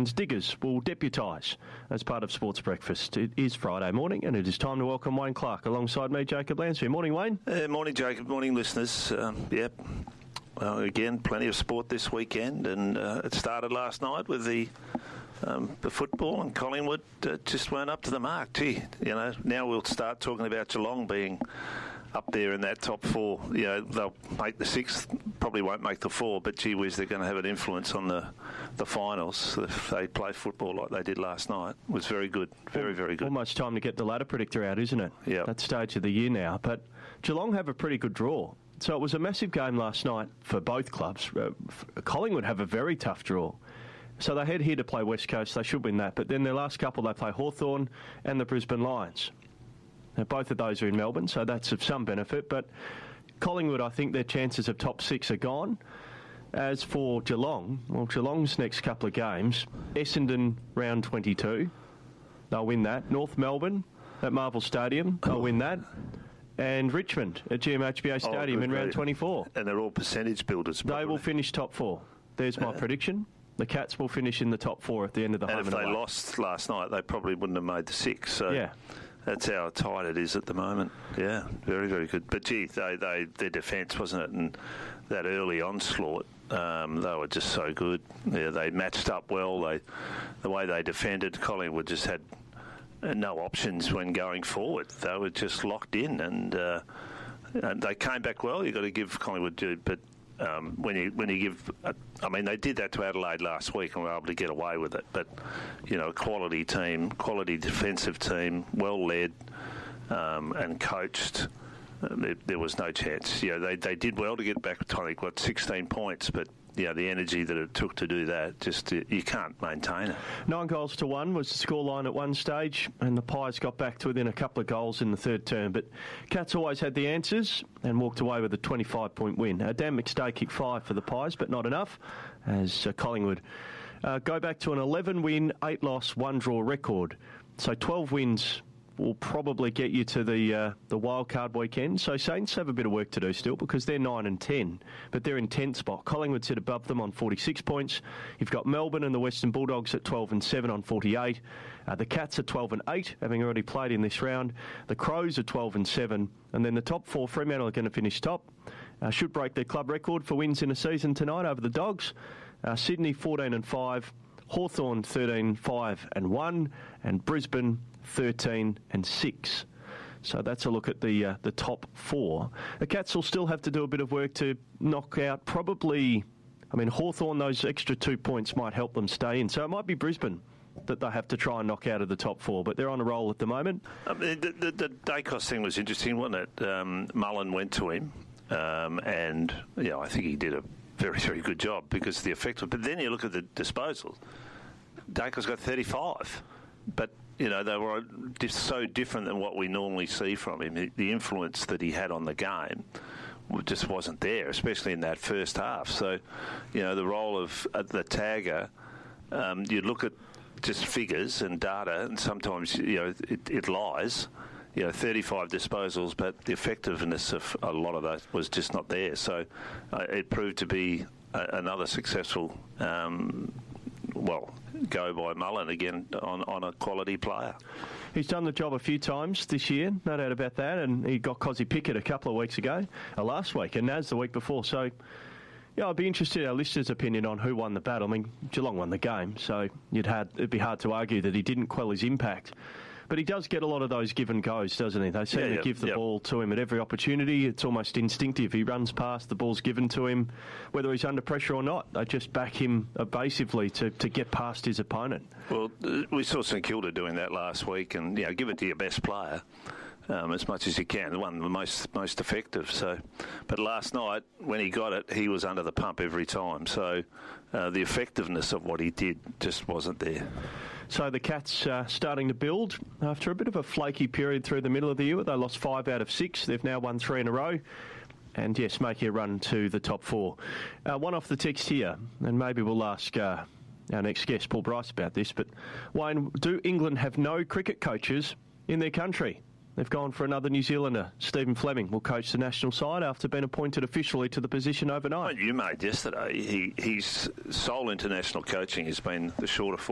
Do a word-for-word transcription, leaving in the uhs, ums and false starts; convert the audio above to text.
Towns Diggers will deputise as part of Sports Breakfast. It is Friday morning and it is time to welcome Wayne Clark alongside me, Jacob Lansbury. Morning, Wayne. Uh, morning, Jacob. Morning, listeners. Um, yep. Well, again, plenty of sport this weekend, and uh, it started last night with the um, the football, and Collingwood uh, just weren't up to the mark. Gee, you know, now we'll start talking about Geelong being up there in that top four. You know, they'll make the sixth, probably won't make the four, but gee whiz, they're going to have an influence on the, the finals if they play football like they did last night. It was very good, very, very good. Almost time to get the ladder predictor out, isn't it? Yeah. That stage of the year now. But Geelong have a pretty good draw. So it was a massive game last night for both clubs. Uh, Collingwood have a very tough draw. So they head here to play West Coast. They should win that. But then their last couple, they play Hawthorn and the Brisbane Lions. Now, both of those are in Melbourne, so that's of some benefit. But Collingwood, I think their chances of top six are gone. As for Geelong, well, Geelong's next couple of games, Essendon round twenty-two, they'll win that. North Melbourne at Marvel Stadium, they'll win that. And Richmond at G M H B A Stadium oh, in round twenty-four. And they're all percentage builders, probably. They will finish top four. There's my uh, prediction. The Cats will finish in the top four at the end of the home and and if they away. lost last night, they probably wouldn't have made the six. So yeah. That's how tight it is at the moment. Yeah, very, very good. But, gee, they, they, their defence, wasn't it? And that early onslaught, um, they were just so good. Yeah, they matched up well. They, the way they defended, Collingwood just had no options when going forward. They were just locked in, and, uh, and they came back well. You've got to give Collingwood due, but um, when you when you give, a, I mean, they did that to Adelaide last week and were able to get away with it. But you know, quality team, quality defensive team, well led um, and coached. Uh, there, there was no chance. You know, they they did well to get back. I think what sixteen points, but. Yeah, the energy that it took to do that, just you can't maintain it. Nine goals to one was the scoreline at one stage, and the Pies got back to within a couple of goals in the third term. But Cats always had the answers and walked away with a twenty-five point win. Uh, Dan McStay kicked five for the Pies, but not enough, as uh, Collingwood uh, go back to an eleven win, eight loss, one draw record. So twelve wins will probably get you to the uh, the wild card weekend. So Saints have a bit of work to do still because they're nine and ten, but they're in tenth spot. Collingwood sit above them on forty-six points. You've got Melbourne and the Western Bulldogs at twelve and seven on forty-eight. Uh, the Cats are twelve and eight, having already played in this round. The Crows are twelve and seven, and then the top four, Fremantle, are going to finish top. Uh, should break their club record for wins in a season tonight over the Dogs. Uh, Sydney fourteen and five, Hawthorn thirteen five and one, and Brisbane thirteen and six. So that's a look at the uh, the top four. The Cats will still have to do a bit of work to knock out probably, I mean, Hawthorn, those extra two points might help them stay in. So it might be Brisbane that they have to try and knock out of the top four, but they're on a roll at the moment. I mean, the, the, the Dacos thing was interesting, wasn't it? Um, Mullen went to him, um, and you know, I think he did a very, very good job because the effect of, but then you look at the disposals. Dacos got thirty-five, but you know, they were just so different than what we normally see from him. The influence that he had on the game just wasn't there, especially in that first half. So, you know, the role of uh, the tagger, um, you look at just figures and data, and sometimes, you know, it, it lies. You know, thirty-five disposals, but the effectiveness of a lot of that was just not there. So uh, it proved to be a, another successful um well, go by Mullen again on, on a quality player. He's done the job a few times this year, no doubt about that, and he got Cozzy Pickett a couple of weeks ago, uh, last week, and Naz the week before. So, yeah, I'd be interested in our listeners' opinion on who won the battle. I mean, Geelong won the game, so you'd had, it'd be hard to argue that he didn't quell his impact. But he does get a lot of those give and goes, doesn't he? They seem yeah, to yep, give the yep. ball to him at every opportunity. It's almost instinctive. He runs past, the ball's given to him, whether he's under pressure or not. They just back him evasively to, to get past his opponent. Well, we saw St Kilda doing that last week, and you know, give it to your best player. Um, as much as you can, the one the most most effective. So, but last night when he got it, he was under the pump every time. So, uh, the effectiveness of what he did just wasn't there. So the Cats uh, starting to build after a bit of a flaky period through the middle of the year. They lost five out of six. They've now won three in a row. And yes, making a run to the top four. Uh, one off the text here, and maybe we'll ask uh, our next guest, Paul Bryce, about this. But Wayne, do England have no cricket coaches in their country? They've gone for another New Zealander. Stephen Fleming will coach the national side after being appointed officially to the position overnight. Well, you made yesterday. He, his sole international coaching has been the shorter